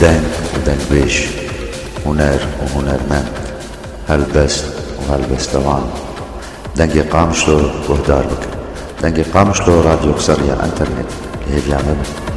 دنگ ودنگبيش، هنر وهنرمند، هلبست وهلبستوان. دنگی قامشلو گهدار بکن. دنگی قامشلو راديو كسرية انترنت. هي بيعمل